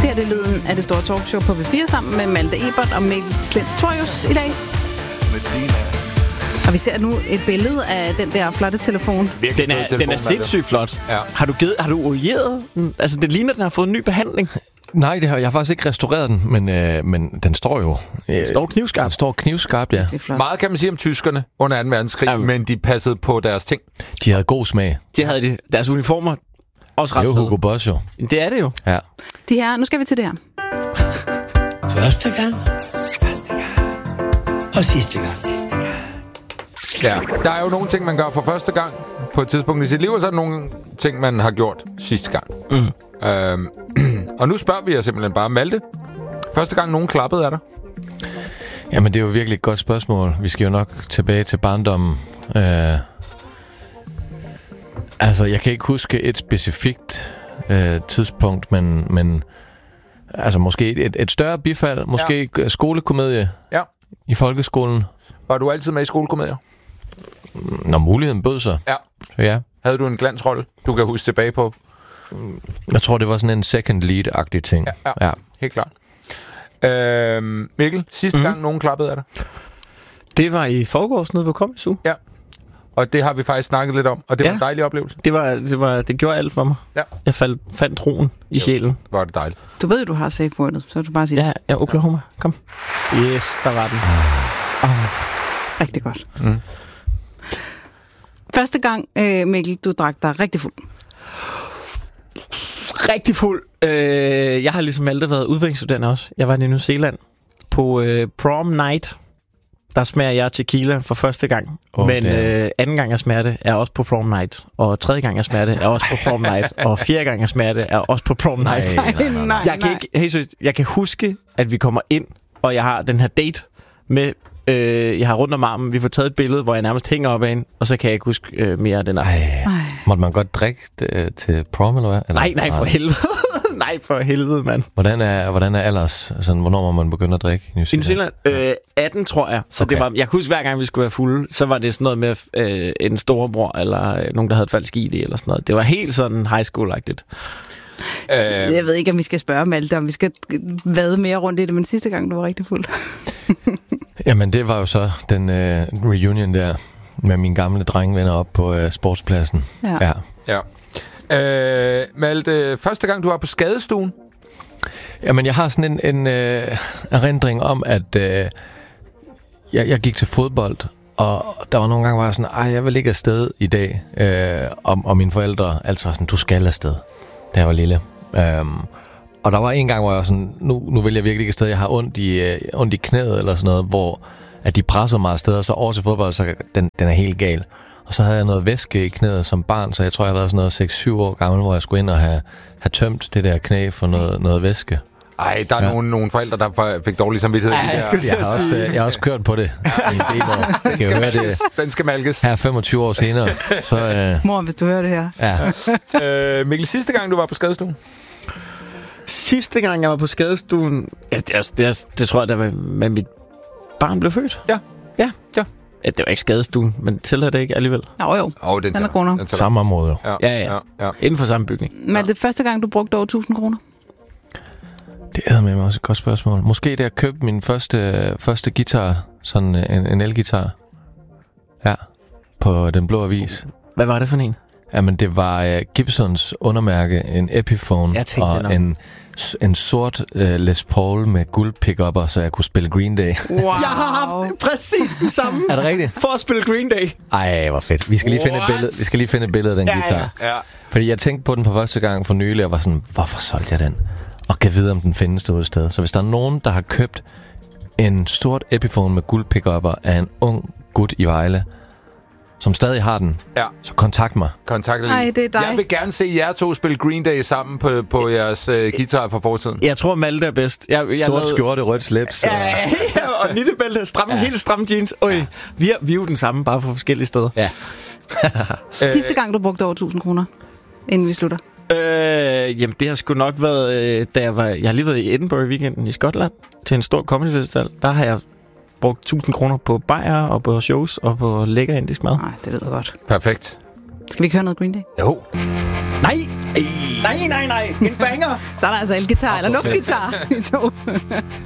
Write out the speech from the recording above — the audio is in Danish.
Det her det er lyden af det store talkshow på V4 sammen med Malte Ebert og Mikkel Klint Torius i dag. Og vi ser nu et billede af den der flotte telefon. Den er sindssygt flot. Ja. Har du olieret den? Altså, det ligner, den har fået en ny behandling. Nej, jeg har faktisk ikke restaureret den, men den står jo... står knivskarpt. Den står knivskarpt, ja. Meget kan man sige om tyskerne under 2. verdenskrig, men de passede på deres ting. De havde god smag. De havde deres uniformer også ret fede. Det er jo Hugo Boss, jo. Det er det jo. Ja. De her, nu skal vi til det her. Første gang. Og sidste gang. Ja, der er jo nogle ting, man gør for første gang på et tidspunkt i sit liv, og så er der nogle ting, man har gjort sidste gang. Og nu spørger vi jer simpelthen bare, Malte. Første gang nogen klappede af dig? Jamen, det er jo virkelig et godt spørgsmål. Vi skal jo nok tilbage til barndommen. Altså, jeg kan ikke huske et specifikt tidspunkt, men altså måske et større bifald, måske skolekomedie i folkeskolen. Var du altid med i skolekomedier? Når muligheden bød sig. Ja. Så ja. Havde du en glansrolle, du kan huske tilbage på? Jeg tror, det var sådan en second lead-agtig ting. Ja. Helt klart. Mikkel, sidste gang nogen klappede af dig? Det var i forgårs nede på Comedy Zoo. Ja. Og det har vi faktisk snakket lidt om, og det var en dejlig oplevelse. Det gjorde alt for mig. Ja. Jeg fandt roen i sjælen. Var det dejligt. Du ved jo, du har safe wordet, så du bare sige ja, Oklahoma. Kom. Yes, der var den. Rigtig godt. Første gang, Mikkel, du drak dig rigtig fuld. Rigtig fuld. Jeg har ligesom altid været udviklingsstudent også. Jeg var i New Zealand på prom night. Der smager jeg tequila for første gang. Men anden gang jeg smager det er også på prom night. Og tredje gang jeg smager det er også på prom night. Og fjerde gang jeg smager det er også på prom night. Nej. Jeg kan huske, at vi kommer ind, og jeg har den her date med... jeg har rundt om armen. Vi får taget et billede, hvor jeg nærmest hænger op af hende, og så kan jeg ikke huske mere af den her. Måtte man godt drikke til prom, eller hvad? Eller? Nej, for helvede. Nej, for helvede, mand. Hvordan er alders? Altså, hvornår må man begynde at drikke i New Zealand? I New Zealand? 18, tror jeg. Så det var, jeg kunne huske, hver gang vi skulle være fulde, så var det sådan noget med en storebror, eller nogen, der havde et falsk ID, eller sådan noget. Det var helt sådan high school-agtigt. Jeg ved ikke, om vi skal spørge Malte, om vi skal vade mere rundt i det, men sidste gang, du var rigtig fuld. Jamen, det var jo så den reunion der med mine gamle drengvenner op på sportspladsen. Ja. Malte, første gang du var på skadestuen? Jamen, jeg har sådan en erindring om, at jeg gik til fodbold, og der var nogle gange, hvor jeg sådan, jeg vil ikke afsted i dag, og mine forældre altid var sådan, du skal afsted, da jeg var lille. Og der var en gang, hvor jeg var sådan, nu vil jeg virkelig ikke afsted, jeg har ondt i knæet eller sådan noget, hvor at de presser mig afsted, og så over til fodbold, så den er helt gal. Og så havde jeg noget væske i knæet som barn, så jeg tror, jeg har været sådan noget 6-7 år gammel, hvor jeg skulle ind og have tømt det der knæ for noget væske. Ej, der er nogle forældre, der fik dårlig samvittighed. Jeg har også kørt på det. Den skal malkes. Her 25 år senere. Så, mor, hvis du hører det her. Ja. Mikkel, sidste gang du var på skadestuen? Sidste gang jeg var på skadestuen, det tror jeg, der var med mit barn blev født. Ja. Det var ikke skadestuen, men tæller det ikke alligevel? Jo. Den er god nok. Samme område. Ja. Inden for samme bygning. Men det første gang, du brugte over 1.000 kroner? Det er med mig også et godt spørgsmål. Måske da jeg købte min første guitar, sådan en elgitar. Ja, på Den Blå Avis. Hvad var det for en? Jamen, det var Gibsons undermærke, en Epiphone og en sort Les Paul med guld pick-upper, så jeg kunne spille Green Day. Wow. Jeg har haft præcis den samme. Er det rigtigt? For at spille Green Day. Ej, hvor fedt. Vi skal lige finde et billede af den guitar. Ja. Fordi jeg tænkte på den for første gang for nylig, og var sådan, hvorfor solgte jeg den? Og kan vide, om den findes derude et sted. Så hvis der er nogen, der har købt en sort Epiphone med guld pick-upper af en ung gut i Vejle, som stadig har den, så kontakt mig. Ej, det er dig. Jeg vil gerne se jer to spille Green Day sammen på jeres guitar fra fortiden. Jeg tror, Malte er bedst. Sort skjorte, rødt slips. Og nittebælte, helt stramme jeans. Vi er jo den samme, bare på forskellige steder. Ja. Sidste gang, du brugte over 1.000 kroner, inden vi slutter? Jamen, det har sgu nok været, da jeg har lige været i Edinburgh i weekenden i Skotland, til en stor comedy festival. Der har jeg brugt 1.000 kroner på bajer og på shows og på lækker indisk mad. Nej, det ved jeg godt. Perfekt. Skal vi ikke høre noget Green Day? Jo. Nej! Nej! En banger! Så er der altså elgitar eller luftgitar i to.